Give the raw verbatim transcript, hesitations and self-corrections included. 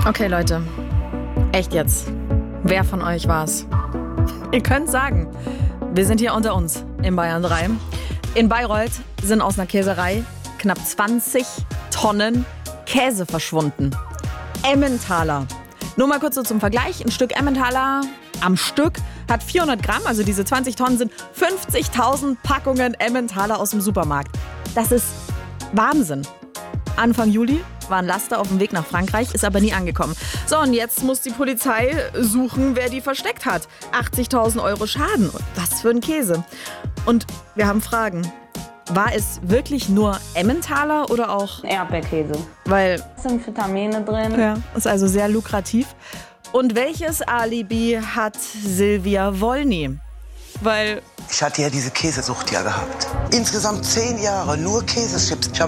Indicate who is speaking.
Speaker 1: Okay, Leute. Echt jetzt. Wer von euch war's? Ihr könnt sagen, wir sind hier unter uns in Bayern drei. In Bayreuth sind aus einer Käserei knapp zwanzig Tonnen Käse verschwunden. Emmentaler. Nur mal kurz so zum Vergleich. Ein Stück Emmentaler am Stück hat vierhundert Gramm, also diese zwanzig Tonnen sind fünfzigtausend Packungen Emmentaler aus dem Supermarkt. Das ist Wahnsinn. Anfang Juli war ein Laster auf dem Weg nach Frankreich, ist aber nie angekommen. So, und jetzt muss die Polizei suchen, wer die versteckt hat. achtzigtausend Euro Schaden. Was für ein Käse. Und wir haben Fragen. War es wirklich nur Emmentaler oder auch
Speaker 2: Erdbeerkäse?
Speaker 1: Weil
Speaker 2: Es sind Vitamine drin.
Speaker 1: ja, ist also sehr lukrativ. Und welches Alibi hat Silvia Wolny? Weil
Speaker 3: Ich hatte ja diese Käsesucht ja gehabt. Insgesamt zehn Jahre nur Käsechips. Ich